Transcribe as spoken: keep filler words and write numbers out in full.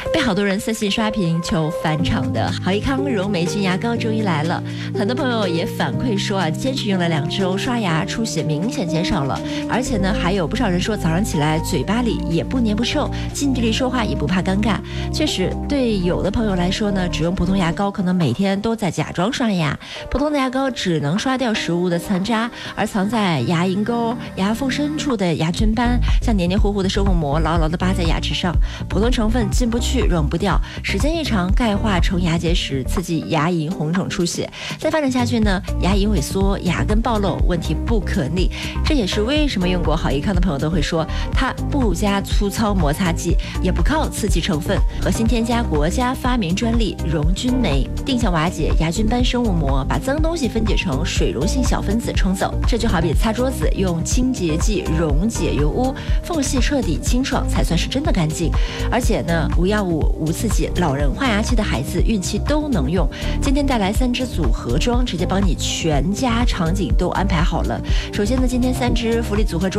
被好多人私信刷屏求返场的好益康柔霉菌牙膏终于来了，很多朋友也反馈说啊，坚持用了两周，刷牙出血明显减少了，而且呢，还有不少人说早上起来嘴巴里也不黏不臭，近距离说话也不怕尴尬。确实，对有的朋友来说呢，只用普通牙膏可能每天都在假装刷牙，普通的牙膏只能刷掉食物的残渣，而藏在牙龈沟、牙缝深处的牙菌斑，像黏黏糊糊的生物膜牢牢地扒在牙齿上，普通成分进不去溶不掉，时间一长钙化成牙结石，刺激牙龈红肿出血，再发展下去呢，牙龈萎缩，牙根暴露，问题不可逆。这也是为什么用过好益康的朋友都会说，它不加粗糙摩擦剂，也不靠刺激成分，核心添加国家发明专利溶菌酶，定向瓦解牙菌斑生物膜，把脏东西分解成水溶性小分子冲走。这就好比擦桌子用清洁剂溶解油污，缝隙彻底清爽才算是真的干净。而且呢，无药物无刺激，老人换牙期的孩子孕期都能用。今天带来三支组合装，直接帮你全家场景都安排好了。首先呢，今天三支福利组合装